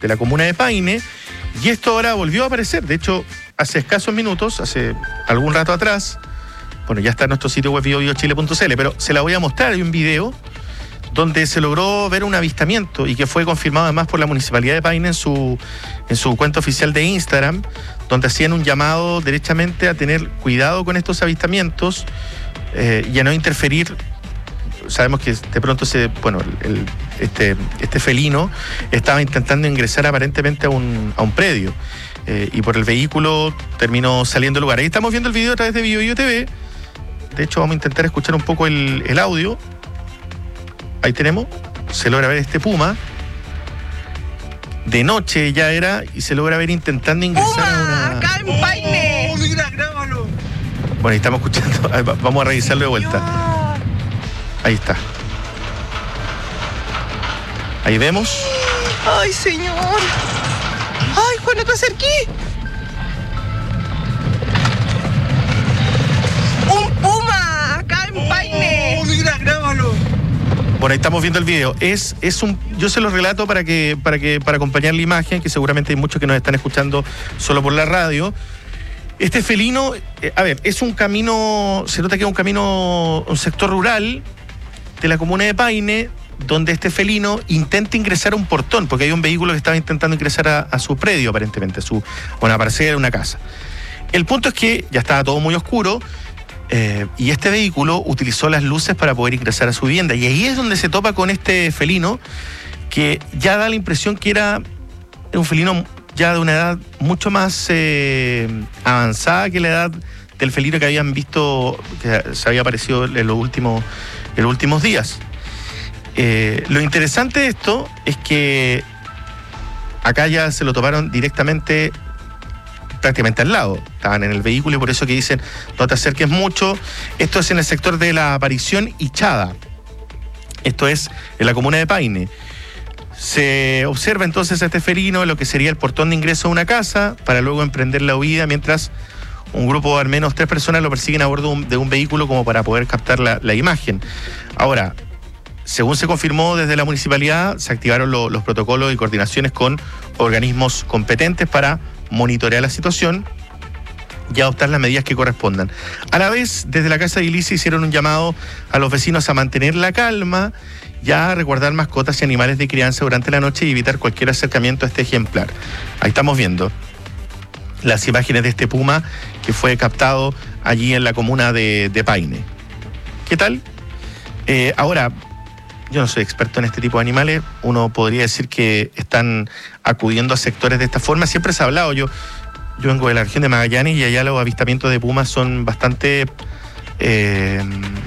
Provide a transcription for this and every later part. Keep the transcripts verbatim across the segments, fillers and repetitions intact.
de la comuna de Paine, y esto ahora volvió a aparecer. De hecho, hace escasos minutos, hace algún rato atrás, bueno, ya está en nuestro sitio web bio bio chile punto c l, pero se la voy a mostrar. Hay un video donde se logró ver un avistamiento y que fue confirmado además por la Municipalidad de Paine en su, en su cuenta oficial de Instagram, donde hacían un llamado derechamente a tener cuidado con estos avistamientos eh, y a no interferir. Sabemos que de pronto se, bueno, el, este, este felino estaba intentando ingresar aparentemente a un, a un predio eh, y por el vehículo terminó saliendo del lugar. Ahí estamos viendo el video a través de Bio Bio T V. De hecho, vamos a intentar escuchar un poco el, el audio. Ahí tenemos, se logra ver este puma. De noche ya era y se logra ver intentando ingresar ¡Puma! a una... ¡Acá en Paine! ¡Oh, mira, grábalo! Bueno, ahí estamos escuchando. Vamos a revisarlo de vuelta. Ahí está. Ahí vemos. ¡Ay, señor! ¡Ay, Juan, no te acerqué! ¡Un puma! ¡Acá en Paine! ¡Oh, mira, grábalo! Bueno, ahí estamos viendo el video. Es, es un, yo se lo relato para que, para que, para acompañar la imagen, que seguramente hay muchos que nos están escuchando solo por la radio. Este felino, eh, a ver, es un camino, se nota que es un camino, un sector rural de la comuna de Paine, donde este felino intenta ingresar a un portón, porque hay un vehículo que estaba intentando ingresar a, a su predio, aparentemente, a, su, a una parcela, a una casa. El punto es que ya estaba todo muy oscuro, eh, y este vehículo utilizó las luces para poder ingresar a su vivienda. Y ahí es donde se topa con este felino, que ya da la impresión que era un felino ya de una edad mucho más eh, avanzada que la edad del felino que habían visto, que se había aparecido en los últimos, en los últimos días. Eh, lo interesante de esto es que acá ya se lo toparon directamente, prácticamente al lado. Estaban en el vehículo y por eso que dicen no te acerques mucho. Esto es en el sector de la Aparición y Chada. Esto es en la comuna de Paine. Se observa entonces a este felino en lo que sería el portón de ingreso a una casa para luego emprender la huida, mientras un grupo de al menos tres personas lo persiguen a bordo de un, de un vehículo como para poder captar la, la imagen. Ahora, según se confirmó desde la municipalidad, se activaron lo, los protocolos y coordinaciones con organismos competentes para monitorear la situación y adoptar las medidas que correspondan. A la vez, desde la Casa de Edilicia hicieron un llamado a los vecinos a mantener la calma y a resguardar mascotas y animales de crianza durante la noche y evitar cualquier acercamiento a este ejemplar. Ahí estamos viendo las imágenes de este puma que fue captado allí en la comuna de, de Paine. ¿Qué tal? Eh, ahora, yo no soy experto en este tipo de animales, uno podría decir que están acudiendo a sectores de esta forma. Siempre se ha hablado, yo, yo vengo de la región de Magallanes y allá los avistamientos de pumas son bastante... Eh,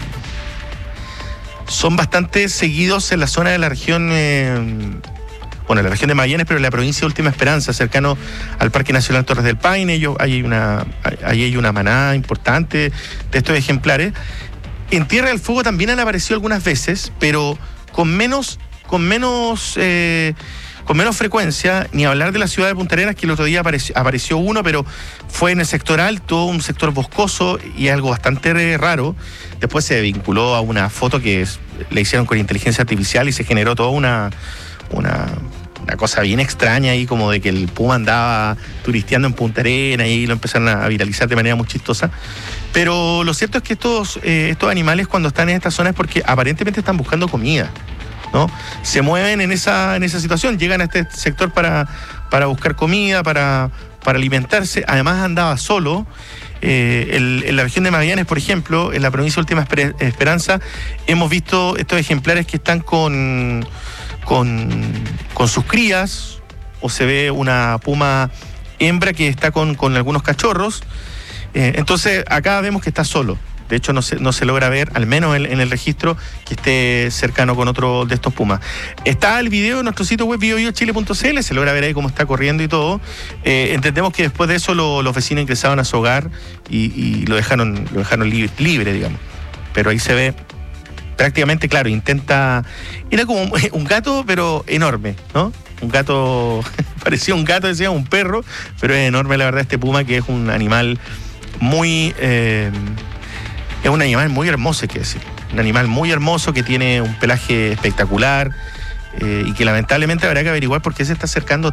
son bastante seguidos en la zona de la región... Eh, bueno, en la región de Magallanes, pero en la provincia de Última Esperanza, cercano al Parque Nacional Torres del Paine. Yo, ahí, hay una, ahí hay una manada importante de estos ejemplares. En Tierra del Fuego también han aparecido algunas veces, pero con menos, con menos, eh, con menos frecuencia, ni hablar de la ciudad de Punta Arenas, que el otro día apareció, apareció uno, pero fue en el sector alto, un sector boscoso y algo bastante raro. Después se vinculó a una foto que es, le hicieron con inteligencia artificial y se generó toda una... una una cosa bien extraña ahí, como de que el puma andaba turisteando en Punta Arenas y lo empezaron a viralizar de manera muy chistosa. Pero lo cierto es que estos, eh, estos animales cuando están en esta zona es porque aparentemente están buscando comida, ¿no? Se mueven en esa, en esa situación, llegan a este sector para, para buscar comida, para, para alimentarse. Además andaba solo. Eh, el, en la región de Magallanes, por ejemplo, en la provincia de Última Esper- Esperanza, hemos visto estos ejemplares que están con... Con, con sus crías, o se ve una puma hembra que está con, con algunos cachorros. Eh, entonces acá vemos que está solo. De hecho no se, no se logra ver, al menos en, en el registro, que esté cercano con otro de estos pumas. Está el video en nuestro sitio web bio bio chile punto c l, se logra ver ahí cómo está corriendo y todo. Eh, entendemos que después de eso lo, los vecinos ingresaron a su hogar y, y lo dejaron, lo dejaron libre, libre, digamos. Pero ahí se ve prácticamente, claro, intenta... Era como un gato, pero enorme, ¿no? Un gato... parecía un gato, decía, un perro, pero es enorme, la verdad, este puma, que es un animal muy... Eh, es un animal muy hermoso, hay que decir. Un animal muy hermoso que tiene un pelaje espectacular eh, y que lamentablemente habrá que averiguar por qué se está acercando